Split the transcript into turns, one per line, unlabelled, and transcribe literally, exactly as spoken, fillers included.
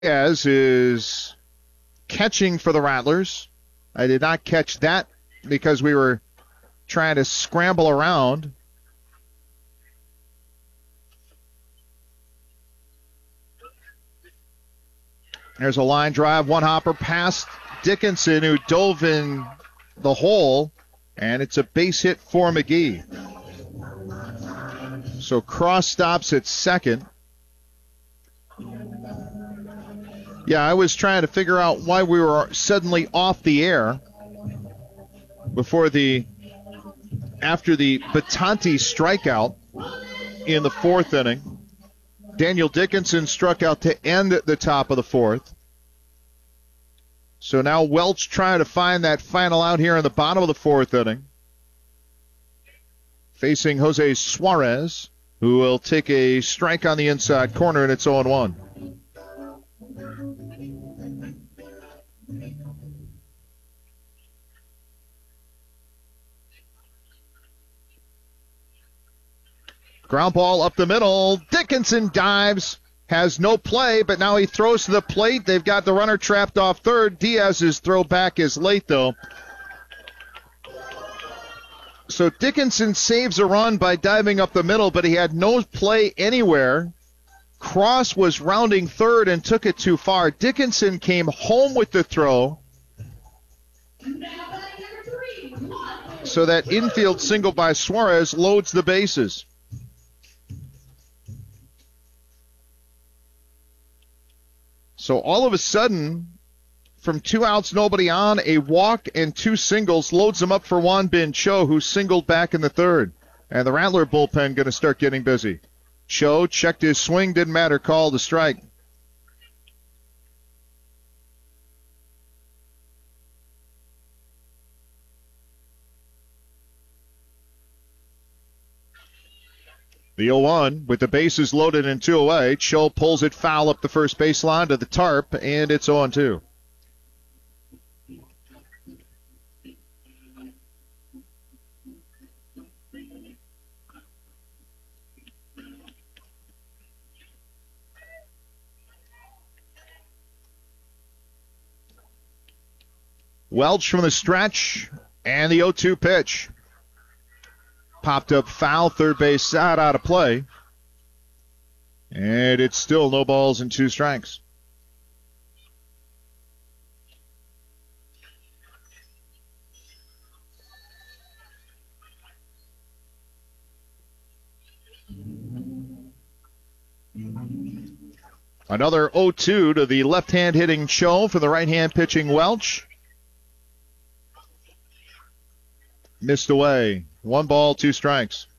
Diaz is catching for the Rattlers. I did not catch that because we were trying to scramble around. There's a line drive, one hopper past Dickinson, who dove in the hole, and it's a base hit for McGee. So Cross stops at second. Yeah, I was trying to figure out why we were suddenly off the air before the, after the Batanti strikeout in the fourth inning. Daniel Dickinson struck out to end the top of the fourth. So now Welch trying to find that final out here in the bottom of the fourth inning. Facing Jose Suarez, who will take a strike on the inside corner, and it's oh one. Ground ball up the middle. Dickinson dives, has no play, but now he throws to the plate. They've got the runner trapped off third. Diaz's throw back is late, though. So Dickinson saves a run by diving up the middle, but he had no play anywhere. Cross was rounding third and took it too far. Dickinson came home with the throw. So that infield single by Suarez loads the bases. So all of a sudden, from two outs, nobody on, a walk and two singles loads them up for Juan Bin Cho, who singled back in the third. And the Rattler bullpen going to start getting busy. Cho checked his swing, didn't matter, called the strike. The oh one with the bases loaded and two away. Cho pulls it foul up the first baseline to the tarp, and it's oh two. Welch from the stretch, and the oh two pitch. Popped up foul, third base side out of play. And it's still no balls and two strikes. Another oh two to the left-hand hitting Cho for the right-hand pitching Welch. Missed away. One ball, two strikes.